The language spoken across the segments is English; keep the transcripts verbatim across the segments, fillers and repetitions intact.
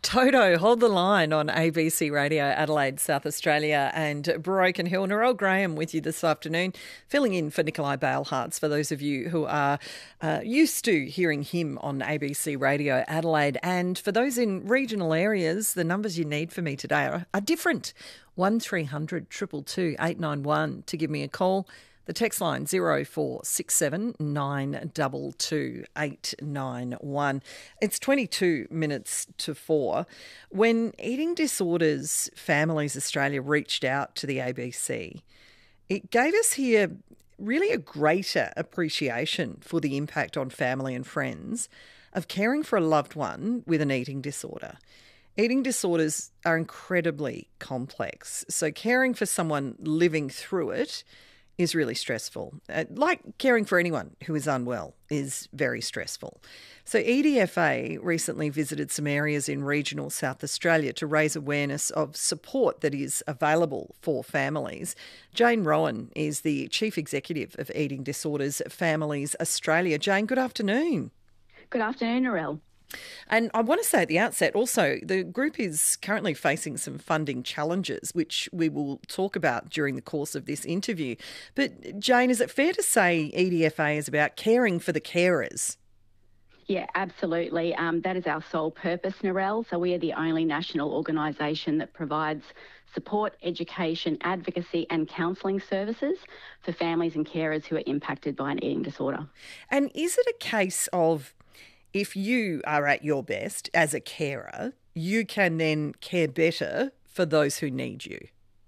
Toto, hold the line on A B C Radio Adelaide, South Australia and Broken Hill. Narelle Graham with you this afternoon, filling in for Nikolai Balehartz for those of you who are uh, used to hearing him on A B C Radio Adelaide. And for those in regional areas, the numbers you need for me today are, are different. one three hundred two two two eight nine one to give me a call. The text line zero four six seven nine two two eight nine one. It's twenty-two minutes to four. When Eating Disorders Families Australia reached out to the A B C, it gave us here really a greater appreciation for the impact on family and friends of caring for a loved one with an eating disorder. Eating disorders are incredibly complex, so caring for someone living through it is really stressful. Uh, like caring for anyone who is unwell is very stressful. So E D F A recently visited some areas in regional South Australia to raise awareness of support that is available for families. Jane Rowan is the Chief Executive of Eating Disorders Families Australia. Jane, good afternoon. Good afternoon, Narelle. And I want to say at the outset also, the group is currently facing some funding challenges, which we will talk about during the course of this interview. But Jane, is it fair to say E D F A is about caring for the carers? Yeah, absolutely. Um, that is our sole purpose, Narelle. So we are the only national organisation that provides support, education, advocacy and counselling services for families and carers who are impacted by an eating disorder. And is it a case of, if you are at your best as a carer, you can then care better for those who need you?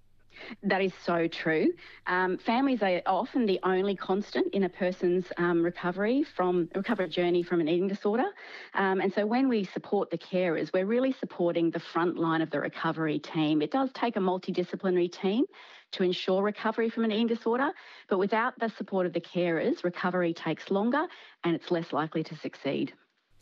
That is so true. Um, families are often the only constant in a person's um, recovery from recovery journey from an eating disorder. Um, and so when we support the carers, we're really supporting the front line of the recovery team. It does take a multidisciplinary team to ensure recovery from an eating disorder, but without the support of the carers, recovery takes longer and it's less likely to succeed.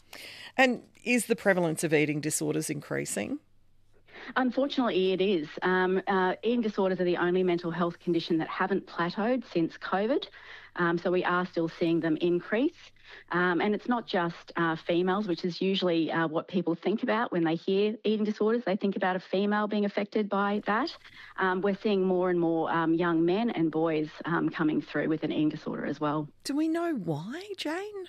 And is the prevalence of eating disorders increasing? Unfortunately, it is. Um, uh, eating disorders are the only mental health condition that haven't plateaued since COVID. Um, so we are still seeing them increase. Um, and it's not just uh, females, which is usually uh, what people think about when they hear eating disorders. They think about a female being affected by that. Um, we're seeing more and more um, young men and boys um, coming through with an eating disorder as well. Do we know why, Jane?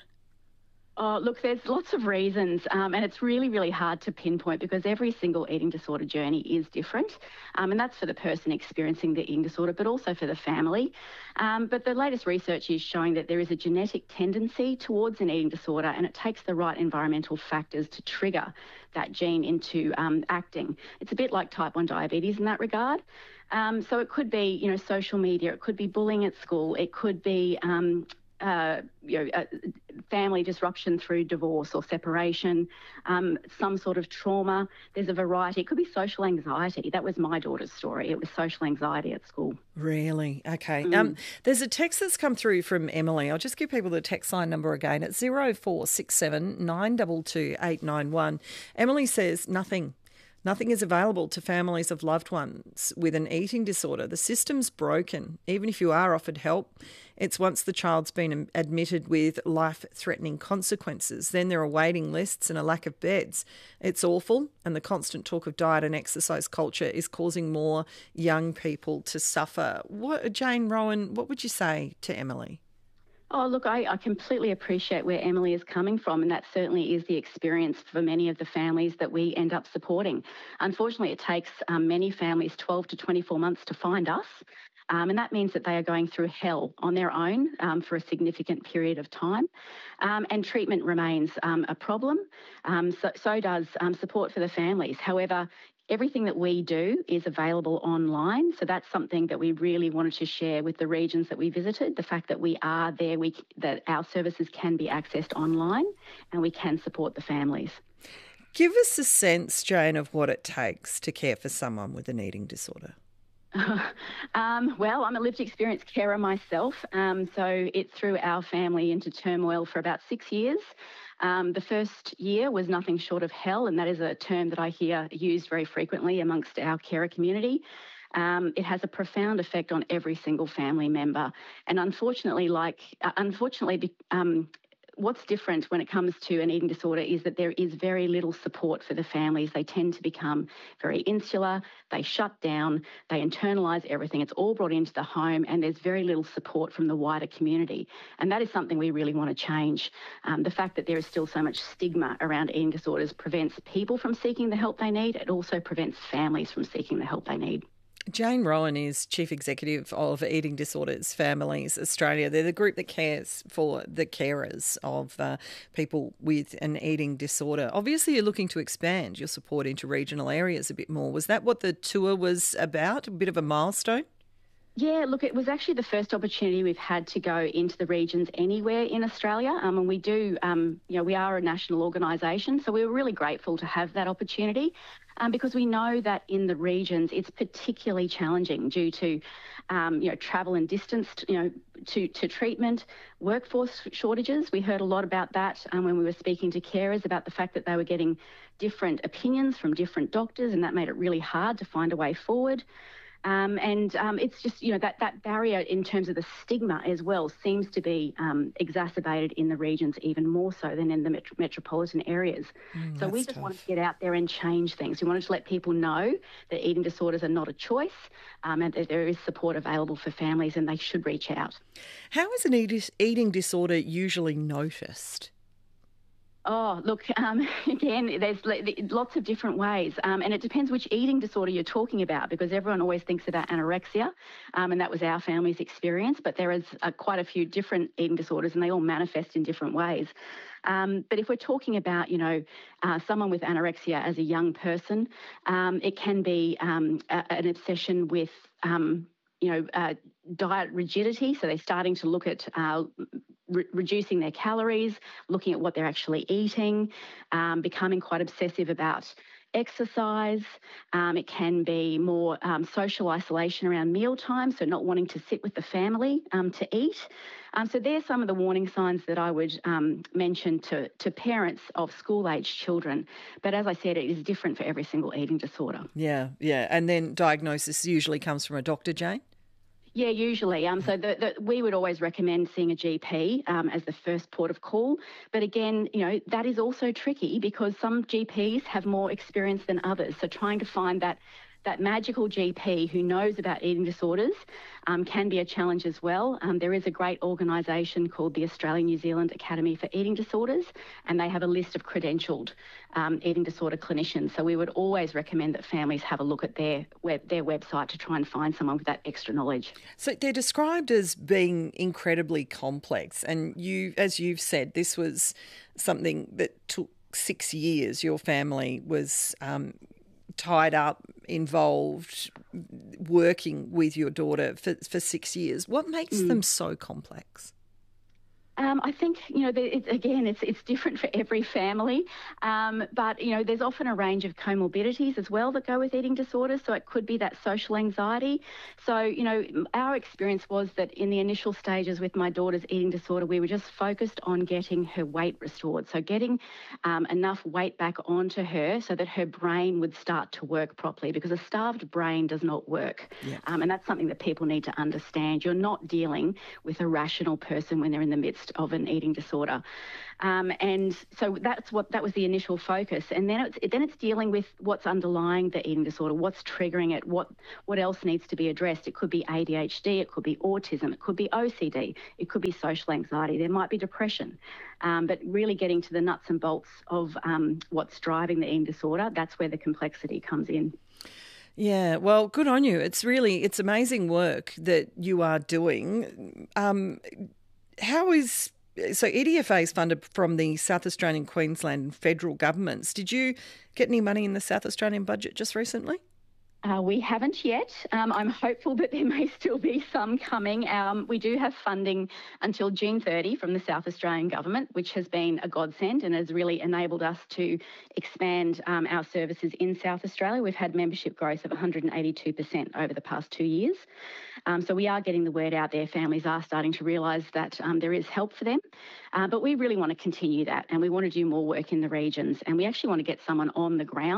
Oh, look, there's lots of reasons, um, and it's really, really hard to pinpoint because every single eating disorder journey is different, um, and that's for the person experiencing the eating disorder, but also for the family. Um, but the latest research is showing that there is a genetic tendency towards an eating disorder, and it takes the right environmental factors to trigger that gene into um, acting. It's a bit like type one diabetes in that regard. Um, so it could be, you know, social media, it could be bullying at school, it could be um, Uh, you know, uh, family disruption through divorce or separation, um, some sort of trauma. There's a variety. It could be social anxiety. That was my daughter's story. It was social anxiety at school. Really? Okay. Mm. Um, there's a text that's come through from Emily. I'll just give people the text line number again. It's zero four six seven nine two two eight nine one. Emily says nothing. Nothing is available to families of loved ones with an eating disorder. The system's broken. Even if you are offered help, it's once the child's been admitted with life-threatening consequences. Then there are waiting lists and a lack of beds. It's awful, and the constant talk of diet and exercise culture is causing more young people to suffer. What, Jane Rowan, what would you say to Emily? Oh, look, I, I completely appreciate where Emily is coming from, and that certainly is the experience for many of the families that we end up supporting. Unfortunately, it takes um, many families twelve to twenty-four months to find us, um, and that means that they are going through hell on their own um, for a significant period of time, um, and treatment remains um, a problem. Um, so, so does um, support for the families. However, everything that we do is available online, so that's something that we really wanted to share with the regions that we visited, the fact that we are there, we, that our services can be accessed online and we can support the families. Give us a sense, Jane, of what it takes to care for someone with an eating disorder. um, well, I'm a lived experience carer myself, um, so it threw our family into turmoil for about six years. Um, the first year was nothing short of hell, and that is a term that I hear used very frequently amongst our carer community. Um, it has a profound effect on every single family member, and unfortunately, like uh, unfortunately, um, what's different when it comes to an eating disorder is that there is very little support for the families. They tend to become very insular, they shut down, they internalise everything. It's all brought into the home, and there's very little support from the wider community. And that is something we really want to change. Um, the fact that there is still so much stigma around eating disorders prevents people from seeking the help they need. It also prevents families from seeking the help they need. Jane Rowan is Chief Executive of Eating Disorders Families Australia. They're the group that cares for the carers of uh, people with an eating disorder. Obviously, you're looking to expand your support into regional areas a bit more. Was that what the tour was about, a bit of a milestone? Yeah, look, it was actually the first opportunity we've had to go into the regions anywhere in Australia. Um, and we do, um, you know, we are a national organisation, so we were really grateful to have that opportunity um, because we know that in the regions it's particularly challenging due to, um, you know, travel and distance, you know, to, to treatment, workforce shortages. We heard a lot about that um, when we were speaking to carers about the fact that they were getting different opinions from different doctors, and that made it really hard to find a way forward. Um, and um, it's just, you know, that, that barrier in terms of the stigma as well seems to be um, exacerbated in the regions even more so than in the met- metropolitan areas. Mm, so we just tough. wanted to get out there and change things. We wanted to let people know that eating disorders are not a choice um, and that there is support available for families and they should reach out. How is an eat- eating disorder usually noticed? Oh, look, um, again, there's lots of different ways, um, and it depends which eating disorder you're talking about, because everyone always thinks about anorexia, um, and that was our family's experience, but there is uh, quite a few different eating disorders, and they all manifest in different ways. Um, but if we're talking about, you know, uh, someone with anorexia as a young person, um, it can be um, a, an obsession with, um, you know, uh, diet rigidity, so they're starting to look at uh, Re- reducing their calories, looking at what they're actually eating, um, becoming quite obsessive about exercise. Um, it can be more um, social isolation around mealtime, so not wanting to sit with the family um, to eat. Um, so there's some of the warning signs that I would um, mention to, to parents of school-aged children. But as I said, it is different for every single eating disorder. Yeah, yeah. And then diagnosis usually comes from a doctor, Jane? Yeah, usually. Um, so the, the, we would always recommend seeing a G P um, as the first port of call. But again, you know, that is also tricky because some G Ps have more experience than others. So trying to find that that magical G P who knows about eating disorders um, can be a challenge as well. Um, there is a great organisation called the Australian New Zealand Academy for Eating Disorders, and they have a list of credentialed um, eating disorder clinicians. So we would always recommend that families have a look at their web, their website to try and find someone with that extra knowledge. So they're described as being incredibly complex, and you, as you've said, this was something that took six years. Your family was um, tied up, involved, working with your daughter for, for six years. What makes mm. them so complex? Um, I think, you know, it's, again, it's it's different for every family, um, but, you know, there's often a range of comorbidities as well that go with eating disorders, so it could be that social anxiety. So, you know, our experience was that in the initial stages with my daughter's eating disorder, we were just focused on getting her weight restored, so getting um, enough weight back onto her so that her brain would start to work properly, because a starved brain does not work, yeah. um, and that's something that people need to understand. You're not dealing with a rational person when they're in the midst of an eating disorder, um, and so that's what that was the initial focus. And then it's then it's dealing with what's underlying the eating disorder, what's triggering it, what what else needs to be addressed. It could be A D H D, it could be autism, it could be O C D, it could be social anxiety, there might be depression, um, but really getting to the nuts and bolts of um, what's driving the eating disorder. That's where the complexity comes in. Yeah, well, good on you. It's really it's amazing work that you are doing. Um, How is so E D F A is funded from the South Australian, Queensland and federal governments. Did you get any money in the South Australian budget just recently? Uh, we haven't yet. Um, I'm hopeful that there may still be some coming. Um, we do have funding until June thirtieth from the South Australian Government, which has been a godsend and has really enabled us to expand um, our services in South Australia. We've had membership growth of one hundred eighty-two percent over the past two years. Um, so we are getting the word out there. Families are starting to realise that um, there is help for them. Uh, but we really want to continue that, and we want to do more work in the regions, and we actually want to get someone on the ground